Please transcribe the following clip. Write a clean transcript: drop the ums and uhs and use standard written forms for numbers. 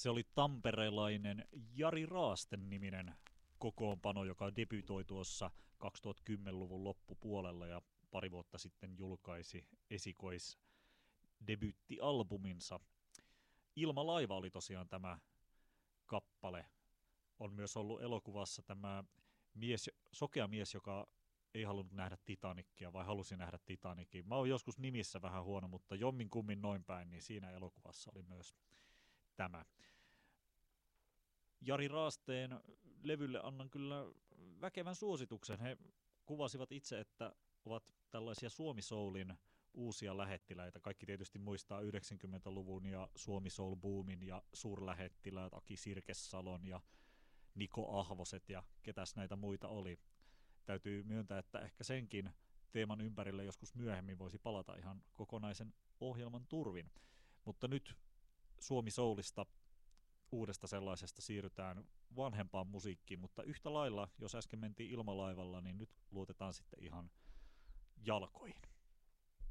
Se oli tamperelainen Jari Raasten niminen kokoonpano, joka debytoi tuossa 2010-luvun loppupuolella ja pari vuotta sitten julkaisi esikoisdebyttialbuminsa. Ilma laiva oli tosiaan tämä kappale. On myös ollut elokuvassa tämä sokea mies, joka ei halunnut nähdä Titanicia vai halusi nähdä Titanicin. Mä oon joskus nimissä vähän huono, mutta jommin kummin noin päin, niin siinä elokuvassa oli myös tämä. Jari Raasteen levylle annan kyllä väkevän suosituksen. He kuvasivat itse, että ovat tällaisia Suomi-soulin uusia lähettiläitä. Kaikki tietysti muistaa 90-luvun ja Suomi-soul-boomin ja suurlähettiläät Aki Sirkessalon ja Niko Ahvoset ja ketäs näitä muita oli. Täytyy myöntää, että ehkä senkin teeman ympärille joskus myöhemmin voisi palata ihan kokonaisen ohjelman turvin. Mutta nyt Suomi-soulista uudesta sellaisesta siirrytään vanhempaan musiikkiin, mutta yhtä lailla, jos äsken mentiin ilmalaivalla, niin nyt luotetaan sitten ihan jalkoihin.